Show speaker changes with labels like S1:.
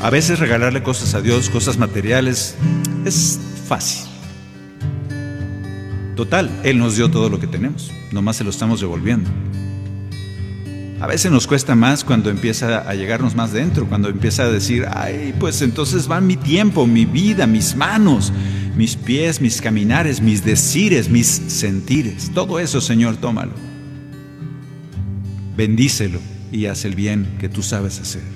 S1: A veces regalarle cosas a Dios, cosas materiales, es fácil. Total, Él nos dio todo lo que tenemos, nomás se lo estamos devolviendo. A veces nos cuesta más cuando empieza a llegarnos más dentro, cuando empieza a decir, ay, pues entonces va mi tiempo, mi vida, mis manos, mis pies, mis caminares, mis decires, mis sentires. Todo eso, Señor, tómalo. Bendícelo y haz el bien que tú sabes hacer.